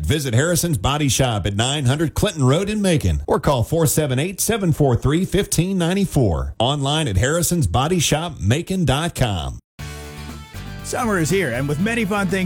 visit Harrison's Body Shop at 900 Clinton Road in Macon or call 478-743-1594. Online at harrisonsbodyshopmacon.com. Summer is here, and with many fun things